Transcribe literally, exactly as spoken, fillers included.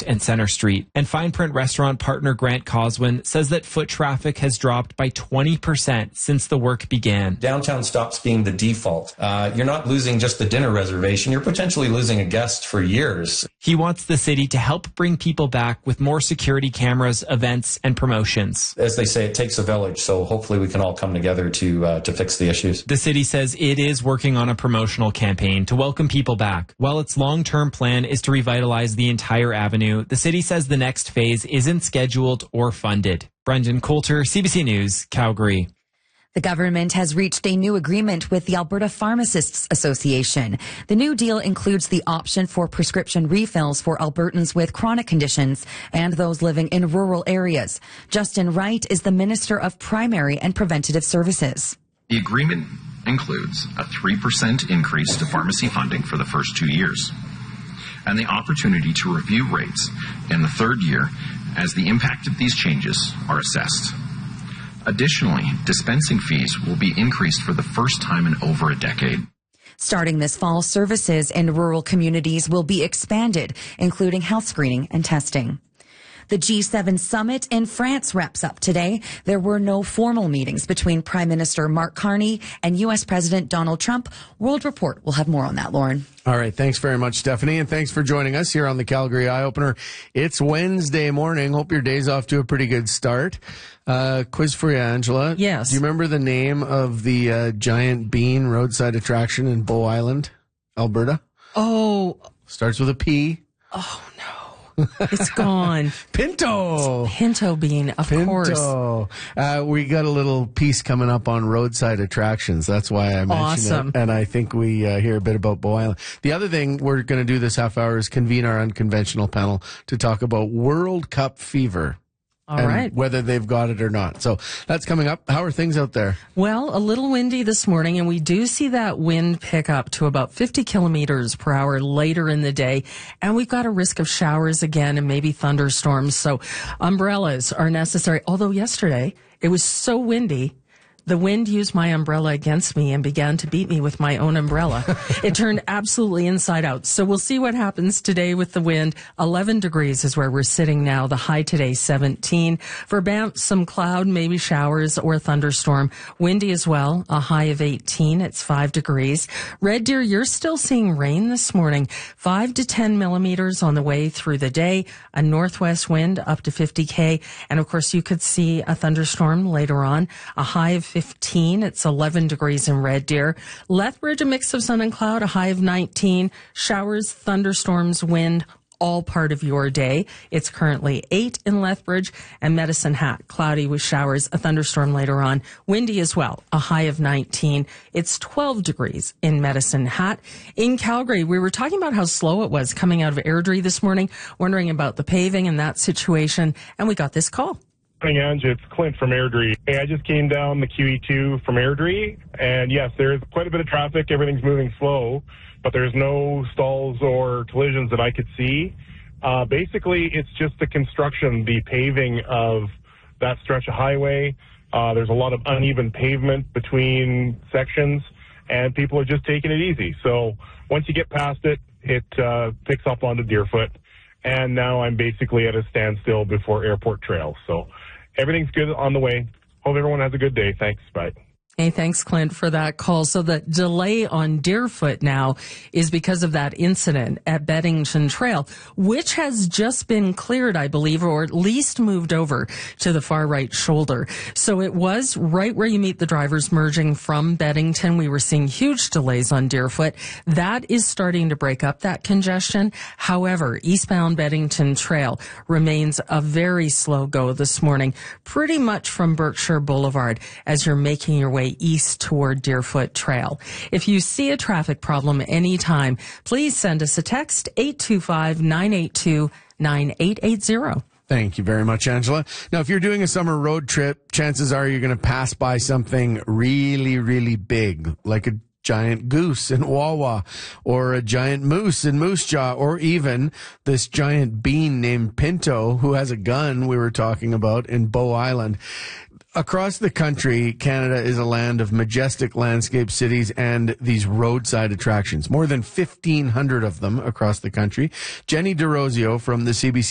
East and Center Street. And Fine Print restaurant partner Grant Coswin says that foot traffic has dropped by twenty percent since the work began. Downtown stops being the default. Uh, you're not losing just the dinner reservation. You're potentially losing a guest for years. He wants the city to help bring people back with more security cameras, events, and promotions. As they say, it takes a village, so hopefully we can all come together to uh, to fix the issues. The city says it is working on a promotional campaign to welcome people back. While its long-term plan is to revitalize the entire avenue, the city says the next phase isn't scheduled or funded. Brendan Coulter, C B C News, Calgary. The government has reached a new agreement with the Alberta Pharmacists Association. The new deal includes the option for prescription refills for Albertans with chronic conditions and those living in rural areas. Justin Wright is the Minister of Primary and Preventative Services. The agreement includes a three percent increase to pharmacy funding for the first two years and the opportunity to review rates in the third year as the impact of these changes are assessed. Additionally, dispensing fees will be increased for the first time in over a decade. Starting this fall, services in rural communities will be expanded, including health screening and testing. The G seven summit in France wraps up today. There were no formal meetings between Prime Minister Mark Carney and U S President Donald Trump. World Report will have more on that, Lauren. All right. Thanks very much, Stephanie. And thanks for joining us here on the Calgary Eye Opener. It's Wednesday morning. Hope your day's off to a pretty good start. Uh, quiz for you, Angela. Yes. Do you remember the name of the uh, giant bean roadside attraction in Bow Island, Alberta? Oh. Starts with a P. Oh, no. It's gone. Pinto. Pinto bean, of Pinto. course. Uh, we got a little piece coming up on roadside attractions. That's why I mentioned Awesome. it. And I think we uh, hear a bit about Bow Island. The other thing we're going to do this half hour is convene our unconventional panel to talk about World Cup fever. All and right. whether they've got it or not. So that's coming up. How are things out there? Well, a little windy this morning, and we do see that wind pick up to about fifty kilometers per hour later in the day. And we've got a risk of showers again and maybe thunderstorms. So umbrellas are necessary. Although yesterday it was so windy, the wind used my umbrella against me and began to beat me with my own umbrella. It turned absolutely inside out. So we'll see what happens today with the wind. eleven degrees is where we're sitting now. The high today, seventeen. For Banff, some cloud, maybe showers or thunderstorm. Windy as well, a high of eighteen. It's five degrees. Red Deer, you're still seeing rain this morning. five to ten millimeters on the way through the day. A northwest wind up to fifty K. And of course, you could see a thunderstorm later on. A high of fifteen. It's eleven degrees in Red Deer. Lethbridge, a mix of sun and cloud, a high of nineteen. Showers, thunderstorms, wind, all part of your day. It's currently eight in Lethbridge, and Medicine Hat, cloudy with showers, a thunderstorm later on. Windy as well, a high of nineteen. It's twelve degrees in Medicine Hat. In Calgary, we were talking about how slow it was coming out of Airdrie this morning, wondering about the paving and that situation, and we got this call. Morning, Ange. It's Clint from Airdrie. Hey, I just came down the Q E two from Airdrie, and yes, there's quite a bit of traffic. Everything's moving slow, but there's no stalls or collisions that I could see. Uh, basically, it's just the construction, the paving of that stretch of highway. Uh, there's a lot of uneven pavement between sections, and people are just taking it easy. So once you get past it, it uh, picks up onto Deerfoot, and now I'm basically at a standstill before Airport Trail. So everything's good on the way. Hope everyone has a good day. Thanks. Bye. Hey, thanks, Clint, for that call. So the delay on Deerfoot now is because of that incident at Beddington Trail, which has just been cleared, I believe, or at least moved over to the far right shoulder. So it was right where you meet the drivers merging from Beddington. We were seeing huge delays on Deerfoot. That is starting to break up that congestion. However, eastbound Beddington Trail remains a very slow go this morning, pretty much from Berkshire Boulevard as you're making your way east toward Deerfoot Trail. If you see a traffic problem anytime, please send us a text, eight two five, nine eight two, nine eight eight zero. Thank you very much, Angela. Now, if you're doing a summer road trip, chances are you're going to pass by something really, really big, like a giant goose in Wawa, or a giant moose in Moose Jaw, or even this giant bean named Pinto who has a gun we were talking about in Bow Island. Across the country, Canada is a land of majestic landscape cities and these roadside attractions. More than fifteen hundred of them across the country. Jenny DeRosio from the C B C